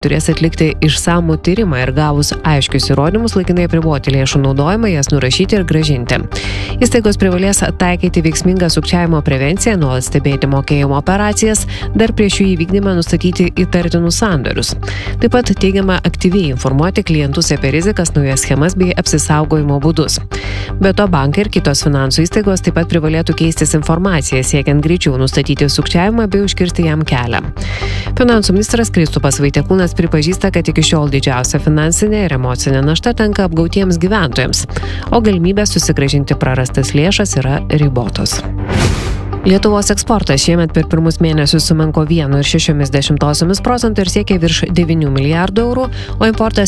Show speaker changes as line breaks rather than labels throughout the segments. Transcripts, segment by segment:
turės atlikti išsamų tyrimą ir gavus aiškius įrodymus laikinai apriboti lėšų naudojimą, jas nurašyti ir grąžinti. Įstaigos privalės taikyti veiksmingą sukčiavimo prevenciją, nuolat stebėti mokėjimo operacijas, dar prieš jų įvykdymą nustatyti įtartinus sandorius. Taip pat teigiama aktyviai informuoti klientus apie rizikas, naujas schemas bei apsisaugojimo būdus. Be to, bankai ir kitos finansų įstaigos taip pat privalėtų keistis informaciją, siekiant greičiau nustatyti sukčiavimą bei užkirsti jam kelią. Finansų ministras Kristupas Vaitiekūnas pripažįsta, kad iki šiol didžiausia finansinė ir emocinė našta tenka apgautiems gyventojams, o galimybės susigrąžinti prarastas lėšas yra ribotos. Lietuvos eksportas šiemet per pirmus mėnesius sumenko 1,6% ir siekė virš 9 milijardų eurų, o importas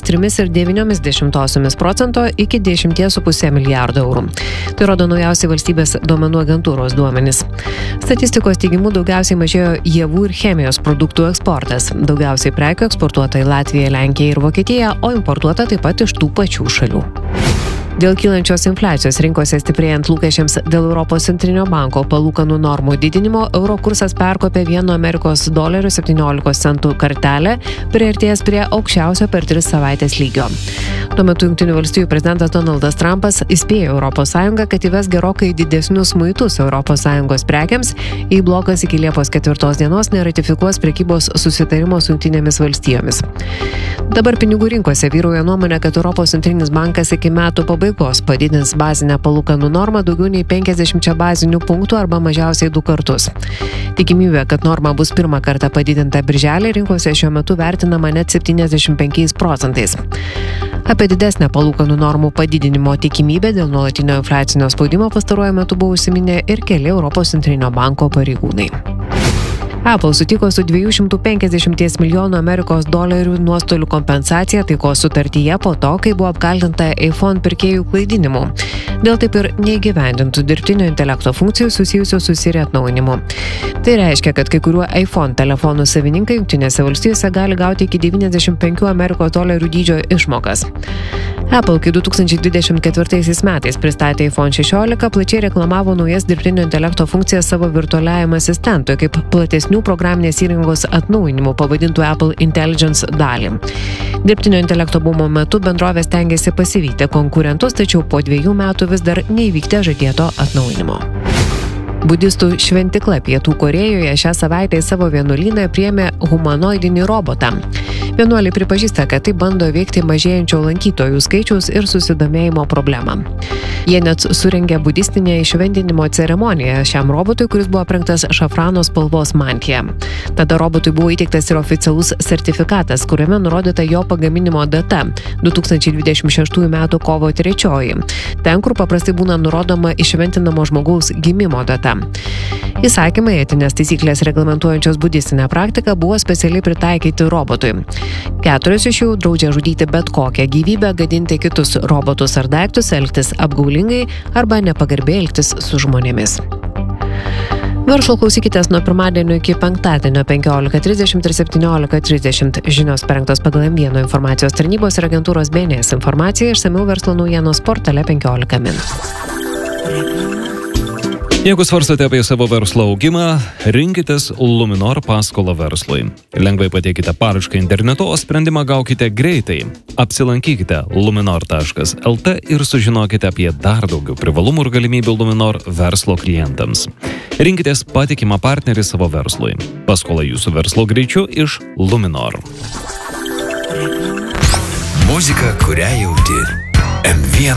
3,9% iki 10,5 milijardų eurų. Tai rodo naujausi valstybės duomenų agentūros duomenys. Statistikos teigimu daugiausiai mažėjo javų ir chemijos produktų eksportas. Daugiausiai prekių eksportuota į Latviją, Lenkiją ir Vokietiją, o importuota taip pat iš tų pačių šalių. Dėl kylančios infliacijos rinkose stiprėjant lūkesčiams dėl Europos centrinio banko palūkanų normų didinimo, euro kursas perkopė $1.17 kartelę, priartėjęs prie aukščiausio per 3 savaitės lygio. Tuo metu Jungtinių valstijų prezidentas Donaldas Trumpas įspėjo ES, kad įves gerokai didesnius muitus ES prekiams, jei blokas iki Liepos 4 dienos neratifikuos prekybos susitarimo su Jungtinėmis valstijomis. Dabar pinigų rinkose vyrauja nuomonė, kad Europos centrinis bankas iki metų pabaigos padidins bazinę palūkanų normą daugiau nei 50 bazinių punktų arba mažiausiai 2 kartus. Tikimybė, kad norma bus pirmą kartą padidinta birželį, rinkose šiuo metu vertinama net 75%. Apie didesnę palūkanų normų padidinimo tikimybę dėl nuolatinio infliacinio spaudimo pastaruoju metu buvo užsiminę ir keli Europos centrinio banko pareigūnai. Apple sutiko su $250 milijonų Amerikos dolerių nuostolių kompensacija taikos sutartyje po to, kai buvo apkaltinta iPhone pirkėjų klaidinimu. Dėl taip ir neįgyvendintų dirbtinio intelekto funkcijų susijusių su Siri atnaujinimu. Tai reiškia, kad kai kuriuo iPhone telefonų savininkai Jungtinėse valstijose gali gauti iki $95 Amerikos dolerių dydžio išmokas. Apple kai 2024 metais pristatė iPhone 16, plačiai reklamavo naujas dirbtinio intelekto funkcijas savo virtualiajam asistentui kaip platesnių programinės įrangos atnaujinimų pavadintų Apple Intelligence dalį. Dirbtinio intelekto bumo metu bendrovės stengiasi pasivyti konkurentus, tačiau po 2 metų vis dar neįvykdė žadėto atnaujinimo. Budistų šventikla Pietų Korėjoje šią savaitę į savo vienuolyną priėmė humanoidinį robotą. Vienuoliai pripažįsta, kad tai bando veikti mažėjančio lankytojų skaičiaus ir susidomėjimo problemą. Jie net surengė budistinę įšventinimo ceremoniją šiam robotui, kuris buvo aprengtas šafrano spalvos mantija. Tada robotui buvo įteiktas ir oficialus sertifikatas, kuriame nurodyta jo pagaminimo data – 2026 m. kovo 3. Ten, kur paprastai būna nurodoma įšventinamo žmogaus gimimo data. Įsakymai, etinės taisyklės reglamentuojančios budistinę praktiką buvo specialiai pritaikyti robotui. 4 iš jų draudžia žudyti bet kokią gyvybę, gadinti kitus robotus ar daiktus, elgtis apgaulingai arba nepagarbiai elgtis su žmonėmis. Verslo klausykitės nuo pirmadienio iki penktadienio 15:30 ir 17:30. Žinios parengtos pagal M1 informacijos tarnybos ir agentūros BNS informaciją, išsamiau verslo naujienos portale 15 min.
Jeigu svarstate apie savo verslo augimą, rinkitės Luminor paskolą verslui. Lengvai pateikite paraišką internetu, o sprendimą gaukite greitai. Apsilankykite luminor.lt ir sužinokite apie dar daugiau privalumų ir galimybių Luminor verslo klientams. Rinkitės patikimą partnerį savo verslui. Paskola jūsų verslo greičiu iš Luminor.
Muzika, kurią jauti. M1